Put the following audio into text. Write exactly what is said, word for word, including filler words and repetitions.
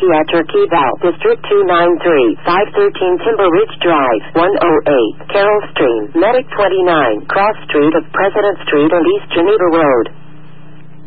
Kia Turkey Val, District two ninety-three, five thirteen Timber Ridge Drive, one oh eight, Carroll Stream, Medic twenty-nine, Cross Street of President Street and East Geneva Road.